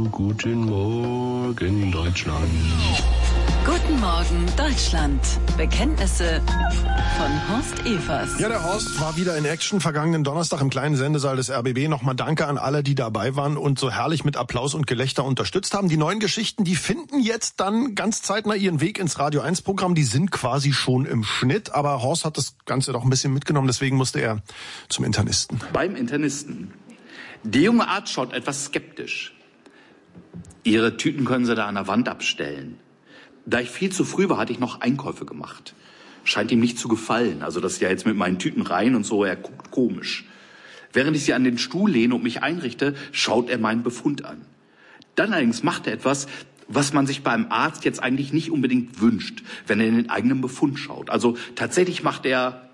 Guten Morgen, Deutschland. Guten Morgen, Deutschland. Bekenntnisse von Horst Evers. Ja, der Horst war wieder in Action vergangenen Donnerstag im kleinen Sendesaal des RBB. Nochmal danke an alle, die dabei waren und so herrlich mit Applaus und Gelächter unterstützt haben. Die neuen Geschichten, die finden jetzt dann ganz zeitnah ihren Weg ins Radio 1 Programm. Die sind quasi schon im Schnitt, aber Horst hat das Ganze doch ein bisschen mitgenommen, deswegen musste er zum Internisten. Beim Internisten. Die junge Arzt schaut etwas skeptisch. Ihre Tüten können Sie da an der Wand abstellen. Da ich viel zu früh war, hatte ich noch Einkäufe gemacht. Scheint ihm nicht zu gefallen. Also, dass ich ja jetzt mit meinen Tüten rein und so, er guckt komisch. Während ich sie an den Stuhl lehne und mich einrichte, schaut er meinen Befund an. Dann allerdings macht er etwas, was man sich beim Arzt jetzt eigentlich nicht unbedingt wünscht, wenn er in den eigenen Befund schaut. Also, tatsächlich macht er...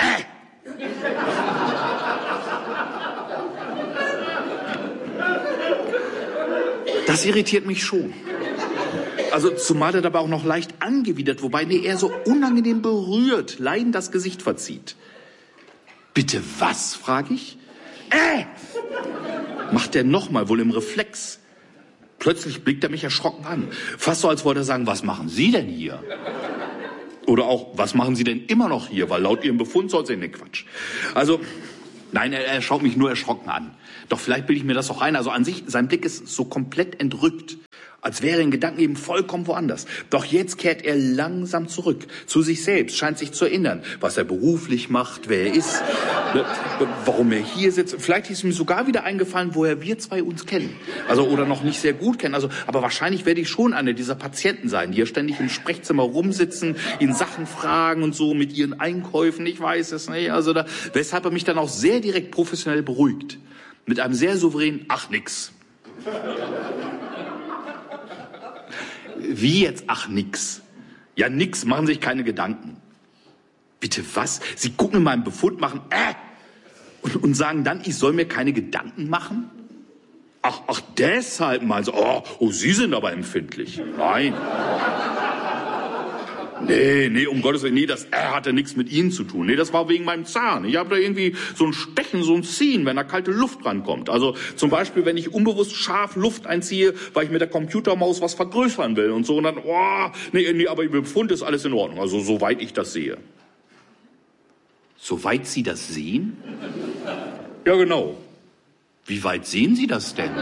Das irritiert mich schon. Also zumal er dabei auch noch leicht angewidert, wobei er so unangenehm berührt, leidend das Gesicht verzieht. Bitte was, frage ich? Macht er nochmal, wohl im Reflex. Plötzlich blickt er mich erschrocken an. Fast so, als wollte er sagen, was machen Sie denn hier? Oder auch, was machen Sie denn immer noch hier? Weil laut Ihrem Befund soll Sie nicht Quatsch. Also, nein, er schaut mich nur erschrocken an. Doch vielleicht bilde ich mir das auch ein. Also an sich, sein Blick ist so komplett entrückt. Als wäre er in Gedanken eben vollkommen woanders. Doch jetzt kehrt er langsam zurück zu sich selbst, scheint sich zu erinnern, was er beruflich macht, wer er ist, warum er hier sitzt. Vielleicht ist ihm sogar wieder eingefallen, woher wir zwei uns kennen. Also oder noch nicht sehr gut kennen. Also, aber wahrscheinlich werde ich schon eine dieser Patienten sein, die hier ständig im Sprechzimmer rumsitzen, ihn Sachen fragen und so mit ihren Einkäufen. Ich weiß es nicht. Also weshalb er mich dann auch sehr direkt professionell beruhigt. Mit einem sehr souveränen Ach nix. Wie jetzt? Ach, nix. Ja, nix, machen Sie sich keine Gedanken. Bitte was? Sie gucken in meinen Befund, machen und sagen dann, ich soll mir keine Gedanken machen? Ach, deshalb mal so. Oh, Sie sind aber empfindlich. Nein. Nee, um Gottes Willen, nee, das hatte nichts mit Ihnen zu tun. Nee, das war wegen meinem Zahn. Ich habe da irgendwie so ein Stechen, so ein Ziehen, wenn da kalte Luft rankommt. Also zum Beispiel, wenn ich unbewusst scharf Luft einziehe, weil ich mit der Computermaus was vergrößern will und so. Und dann, nee, aber im Befund ist alles in Ordnung. Also soweit ich das sehe. Soweit Sie das sehen? Ja, genau. Wie weit sehen Sie das denn?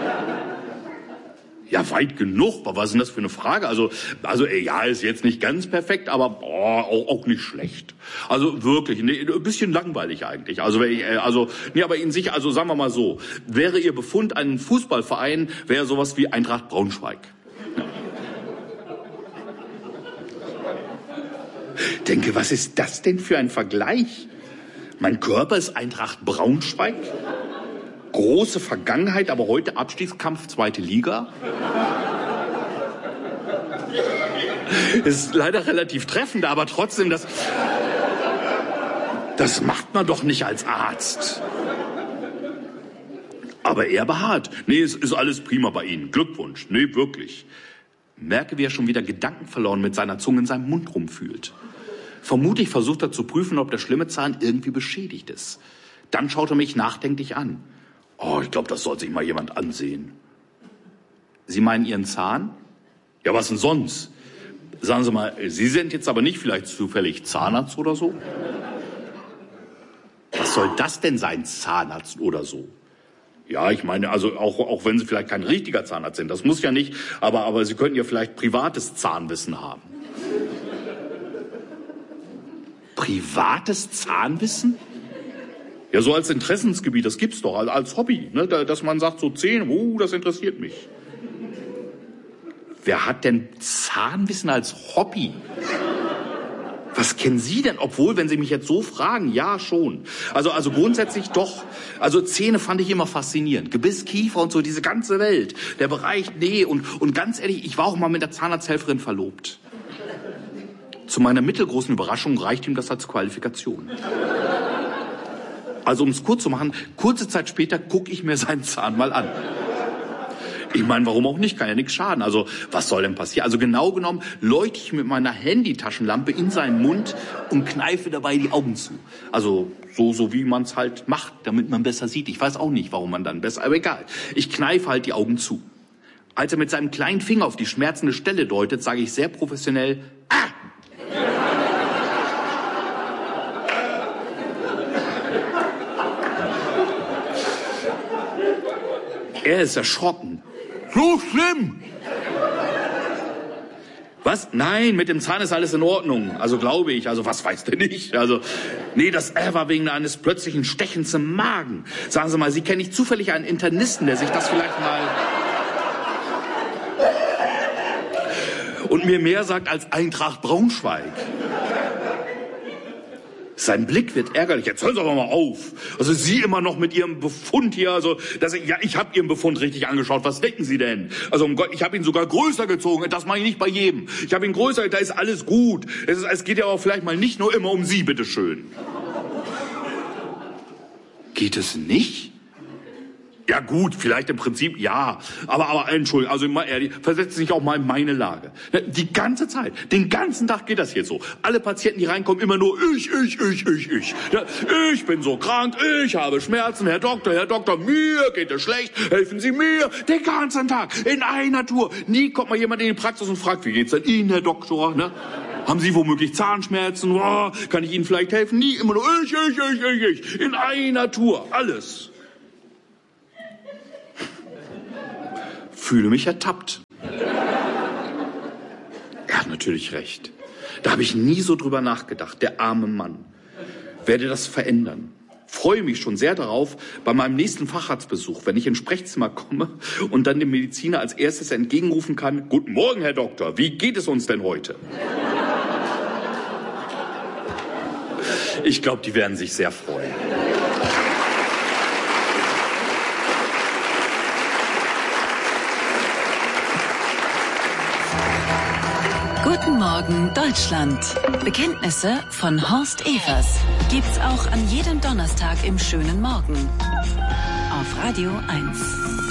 Ja, weit genug. Was ist denn das für eine Frage? Also ja, ist jetzt nicht ganz perfekt, aber auch nicht schlecht. Also wirklich, ein bisschen langweilig eigentlich. Aber in sich, also sagen wir mal so, wäre Ihr Befund ein Fußballverein, wäre sowas wie Eintracht Braunschweig. Ja. Denke, was ist das denn für ein Vergleich? Mein Körper ist Eintracht Braunschweig? Große Vergangenheit, aber heute Abstiegskampf, 2. Liga. Ist leider relativ treffend, aber trotzdem, das macht man doch nicht als Arzt. Aber er beharrt. Nee, es ist alles prima bei Ihnen. Glückwunsch. Nee, wirklich. Merke, wie er schon wieder gedankenverloren mit seiner Zunge in seinem Mund rumfühlt. Vermutlich versucht er zu prüfen, ob der schlimme Zahn irgendwie beschädigt ist. Dann schaut er mich nachdenklich an. Ich glaube, das soll sich mal jemand ansehen. Sie meinen Ihren Zahn? Ja, was denn sonst? Sagen Sie mal, Sie sind jetzt aber nicht vielleicht zufällig Zahnarzt oder so? Was soll das denn sein, Zahnarzt oder so? Ja, ich meine, also auch wenn Sie vielleicht kein richtiger Zahnarzt sind, das muss ja nicht, aber Sie könnten ja vielleicht privates Zahnwissen haben. Privates Zahnwissen? Ja, so als Interessensgebiet, das gibt's doch, als Hobby, ne? Dass man sagt, so Zähne, das interessiert mich. Wer hat denn Zahnwissen als Hobby? Was kennen Sie denn? Obwohl, wenn Sie mich jetzt so fragen, ja schon. Also grundsätzlich doch. Also Zähne fand ich immer faszinierend. Gebiss, Kiefer und so, diese ganze Welt. Der Bereich, nee. Und ganz ehrlich, ich war auch mal mit der Zahnarzthelferin verlobt. Zu meiner mittelgroßen Überraschung reicht ihm das als Qualifikation. Also um es kurz zu machen, kurze Zeit später gucke ich mir seinen Zahn mal an. Ich meine, warum auch nicht? Kann ja nichts schaden. Also was soll denn passieren? Also genau genommen leuchte ich mit meiner Handytaschenlampe in seinen Mund und kneife dabei die Augen zu. Also so wie man es halt macht, damit man besser sieht. Ich weiß auch nicht, warum man dann besser, aber egal. Ich kneife halt die Augen zu. Als er mit seinem kleinen Finger auf die schmerzende Stelle deutet, sage ich sehr professionell, ah! Er ist erschrocken. So schlimm! Was? Nein, mit dem Zahn ist alles in Ordnung. Also glaube ich. Also was weiß denn ich? Also, nee, das war wegen eines plötzlichen Stechens im Magen. Sagen Sie mal, Sie kennen nicht zufällig einen Internisten, der sich das vielleicht mal... und mir mehr sagt als Eintracht Braunschweig. Sein Blick wird ärgerlich. Jetzt hören Sie aber mal auf. Also Sie immer noch mit Ihrem Befund hier. Also ich habe Ihren Befund richtig angeschaut. Was denken Sie denn? Also um Gott, ich habe ihn sogar größer gezogen. Das mache ich nicht bei jedem. Ich habe ihn größer. Da ist alles gut. Es geht ja auch vielleicht mal nicht nur immer um Sie, bitteschön. Geht es nicht? Ja gut, vielleicht im Prinzip ja, aber Entschuldigung, also mal ehrlich, versetzen Sie sich auch mal in meine Lage. Die ganze Zeit, den ganzen Tag geht das jetzt so. Alle Patienten, die reinkommen, immer nur ich. Ja, ich bin so krank, ich habe Schmerzen, Herr Doktor, mir geht es schlecht, helfen Sie mir. Den ganzen Tag, in einer Tour. Nie kommt mal jemand in die Praxis und fragt, wie geht's denn Ihnen, Herr Doktor, ne? Haben Sie womöglich Zahnschmerzen? Oh, kann ich Ihnen vielleicht helfen? Nie, immer nur ich. In einer Tour, alles. Fühle mich ertappt. Er hat natürlich recht. Da habe ich nie so drüber nachgedacht. Der arme Mann. Werde das verändern. Freue mich schon sehr darauf, bei meinem nächsten Facharztbesuch, wenn ich ins Sprechzimmer komme und dann dem Mediziner als erstes entgegenrufen kann, Guten Morgen, Herr Doktor, wie geht es uns denn heute? Ich glaube, die werden sich sehr freuen. Guten Morgen Deutschland. Bekenntnisse von Horst Evers gibt's auch an jedem Donnerstag im schönen Morgen. Auf Radio 1.